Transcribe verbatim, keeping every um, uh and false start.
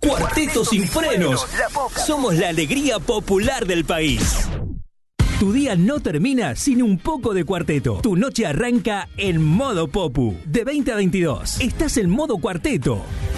Cuarteto sin frenos. Somos la alegría popular del país. Tu día no termina sin un poco de cuarteto. Tu noche arranca en modo popu. De veinte a veintidós. Estás en modo cuarteto.